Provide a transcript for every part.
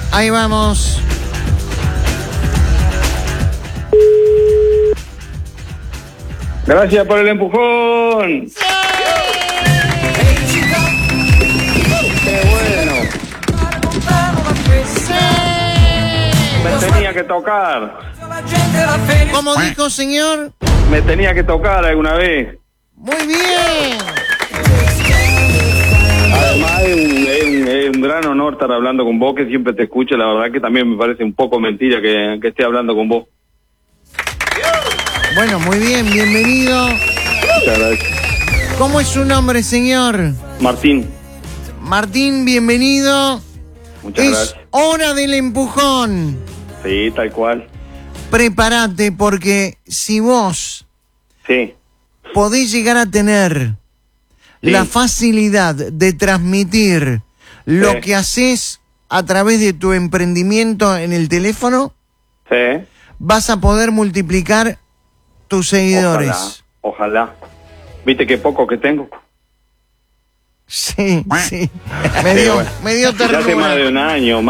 Ahí vamos. Gracias por el empujón. ¡Sí! ¡Qué bueno! ¡Sí! Me tenía que tocar. ¿Cómo dijo, señor? Me tenía que tocar alguna vez. Muy bien. Además es un gran honor estar hablando con vos, que siempre te escucho. La verdad que también me parece un poco mentira que esté hablando con vos. Bueno, muy bien, bienvenido. Muchas gracias. ¿Cómo es su nombre, señor? Martín. Martín, bienvenido. Muchas gracias. Es hora del empujón. Sí, tal cual. Prepárate, porque si vos Sí. podés llegar a tener la facilidad de transmitir lo que haces a través de tu emprendimiento en el teléfono, Sí. vas a poder multiplicar tus seguidores. Ojalá. ¿Viste qué poco que tengo? Sí, sí. Me dio Ya hace más ternura. de un año.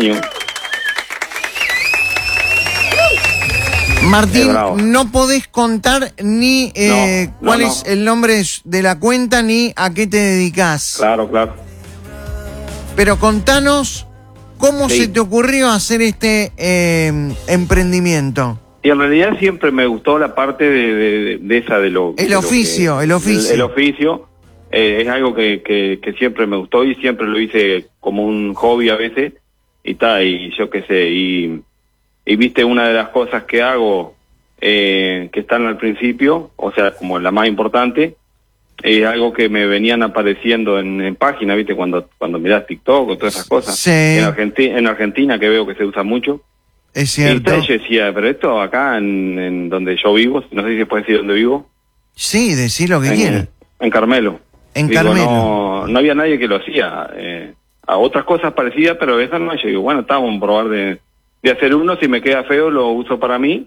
Martín, bravo. no podés contar ni cuál es el nombre de la cuenta ni a qué te dedicas. Claro. Pero contanos cómo se te ocurrió hacer este emprendimiento. Y en realidad siempre me gustó la parte de esa de lo... El oficio. El oficio es algo que siempre me gustó y siempre lo hice como un hobby a veces. Y yo qué sé, y viste, una de las cosas que hago que están al principio, o sea, como la más importante, es algo que me venían apareciendo en página, viste, cuando mirás TikTok o todas esas cosas. Sí. En Argentina, que veo que se usa mucho. Es cierto. Y yo decía, pero esto acá en donde yo vivo, no sé si se puede decir dónde vivo. Sí, decí lo que quieras. En Carmelo. Carmelo. No había nadie que lo hacía. A otras cosas parecidas, pero esas no. Yo digo, bueno, vamos a probar de hacer uno. Si me queda feo, lo uso para mí.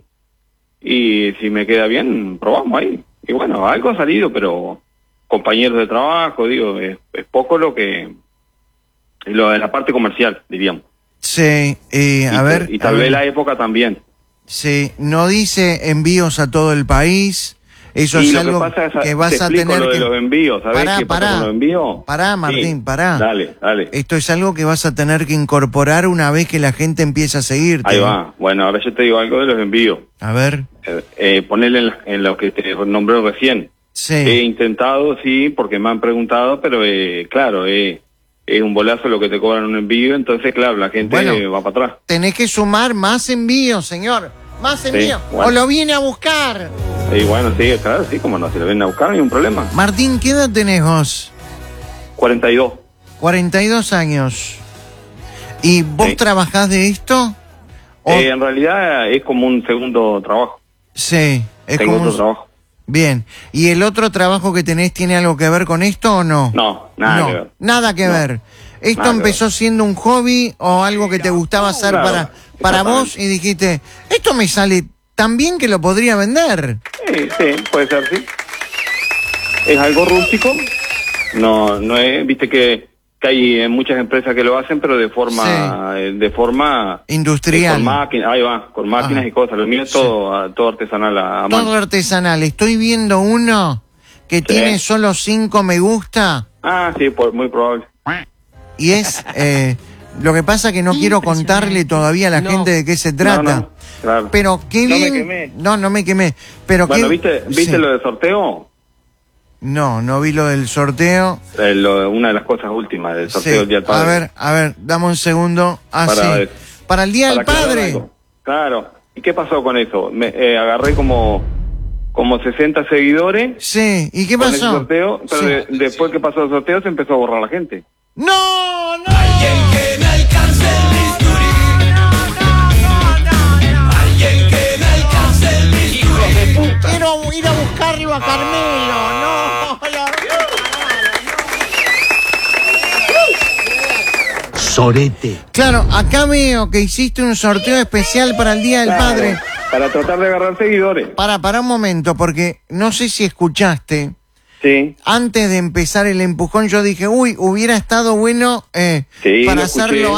Y si me queda bien, probamos ahí. Y bueno, algo ha salido, pero compañeros de trabajo, digo, es poco lo de la parte comercial, diríamos. Sí, a ver. Y tal vez la época también. Sí, no dice envíos a todo el país. Eso es algo que vas a tener lo que... de los envíos, ¿sabés qué pasa con los envíos? Pará, Martín, sí. pará. Dale. Esto es algo que vas a tener que incorporar una vez que la gente empiece a seguirte. Ahí va. Bueno, ahora yo te digo algo de los envíos. A ver. Ponerle en lo que te nombré recién. Sí. He intentado, sí, porque me han preguntado, pero claro, es un bolazo lo que te cobran un envío, entonces claro, la gente va para atrás. Tenés que sumar más envíos, señor. Más envíos. Bueno. O lo viene a buscar. Y bueno, sí, claro, sí, como no, si lo vienen a buscar no hay un problema. Martín, ¿qué edad tenés vos? 42. 42 años. ¿Y vos trabajás de esto? En realidad es como un segundo trabajo. Sí, es Tengo como otro trabajo. Bien. ¿Y el otro trabajo que tenés tiene algo que ver con esto o no? No, nada que ver. Nada que ver. ¿Esto empezó siendo un hobby o algo que te gustaba hacer para vos y dijiste, esto me sale tan bien que lo podría vender? Sí, puede ser, sí. Es algo rústico. No es, viste que hay muchas empresas que lo hacen, pero de forma industrial. Con máquinas, ahí va, con máquinas y cosas. Lo mío es todo artesanal a mano. Todo artesanal. Estoy viendo uno que tiene solo 5 me gusta. Ah, sí, muy probable. Y es, lo que pasa que no quiero contarle todavía a la gente de qué se trata. No, claro. Pero qué bien. No me quemé. No me quemé. Pero bueno, ¿viste lo del sorteo? No vi lo del sorteo. Una de las cosas últimas del sorteo del Día del Padre. A ver, dame un segundo. Para el Día del Padre. Claro. ¿Y qué pasó con eso? Agarré como 60 seguidores. Sí, ¿y qué pasó? pasó? Con el sorteo, pero después que pasó el sorteo se empezó a borrar la gente. ¡No! Alguien que me alcance el bisturí. Alguien que me alcance el bisturí. Quiero ir a buscarlo a Carmelo. Sorete. Claro, acá veo que hiciste un sorteo especial para el Día del Padre. Para tratar de agarrar seguidores. Para un momento, porque no sé si escuchaste. Sí. Antes de empezar el empujón yo dije, hubiera estado bueno para hacerlo